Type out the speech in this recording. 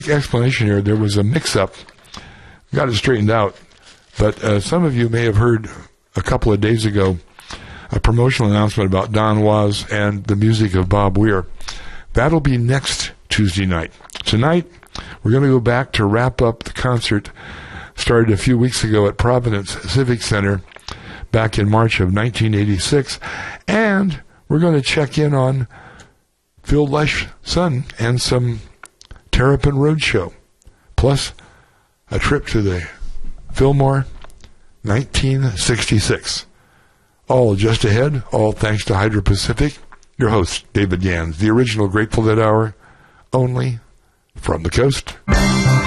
explanation here. There was a mix-up. Got it straightened out. But some of you may have heard a couple of days ago a promotional announcement about Don Was and the music of Bob Weir. That'll be next Tuesday night. Tonight, we're going to go back to wrap up the concert started a few weeks ago at Providence Civic Center back in March of 1986. And we're going to check in on Phil Lesh's son and some Terrapin Roadshow, plus a trip to the Fillmore 1966. All just ahead, all thanks to Hydro Pacific. Your host, David Gans, the original Grateful Dead Hour, only from the coast.